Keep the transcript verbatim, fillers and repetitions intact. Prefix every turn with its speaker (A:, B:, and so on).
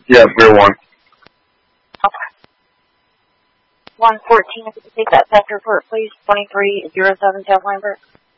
A: Yeah, Pier one.
B: Okay. one fourteen, if you could take that theft report, please. twenty-three oh seven South Lambert.